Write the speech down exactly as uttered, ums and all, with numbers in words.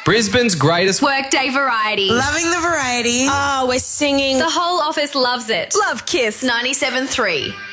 Brisbane's greatest Workday variety. Loving the variety. Oh, we're singing. The whole office loves it. Love Kiss. ninety-seven point three.